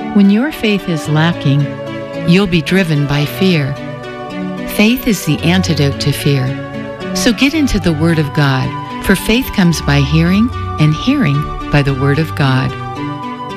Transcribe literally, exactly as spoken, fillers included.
When your faith is lacking, you'll be driven by fear. Faith is the antidote to fear. So get into the Word of God, for faith comes by hearing, and hearing by the Word of God.